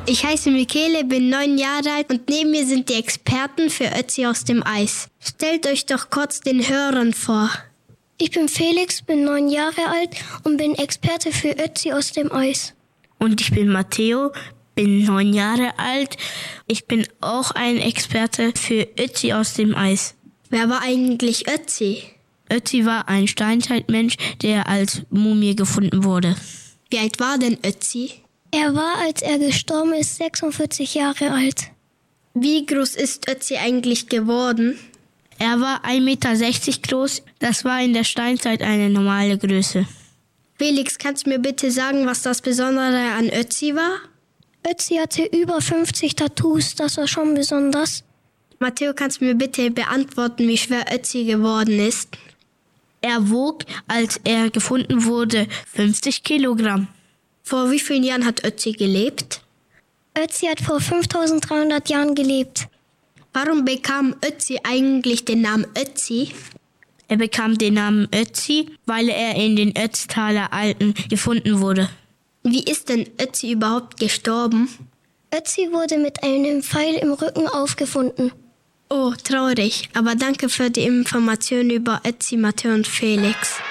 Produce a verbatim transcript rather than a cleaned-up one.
Ich heiße Michele, bin neun Jahre alt und neben mir sind die Experten für Ötzi aus dem Eis. Stellt euch doch kurz den Hörern vor. Ich bin Felix, bin neun Jahre alt und bin Experte für Ötzi aus dem Eis. Und ich bin Matteo, bin neun Jahre alt. Ich bin auch ein Experte für Ötzi aus dem Eis. Wer war eigentlich Ötzi? Ötzi war ein Steinzeitmensch, der als Mumie gefunden wurde. Wie alt war denn Ötzi? Er war, als er gestorben ist, sechsundvierzig Jahre alt. Wie groß ist Ötzi eigentlich geworden? Er war ein Meter sechzig groß. Das war in der Steinzeit eine normale Größe. Felix, kannst du mir bitte sagen, was das Besondere an Ötzi war? Ötzi hatte über fünfzig Tattoos, das war schon besonders. Matteo, kannst du mir bitte beantworten, wie schwer Ötzi geworden ist? Er wog, als er gefunden wurde, fünfzig Kilogramm. Vor wie vielen Jahren hat Ötzi gelebt? Ötzi hat vor fünftausenddreihundert Jahren gelebt. Warum bekam Ötzi eigentlich den Namen Ötzi? Er bekam den Namen Ötzi, weil er in den Ötztaler Alpen gefunden wurde. Wie ist denn Ötzi überhaupt gestorben? Ötzi wurde mit einem Pfeil im Rücken aufgefunden. Oh, traurig. Aber danke für die Information über Ötzi, Matteo und Felix.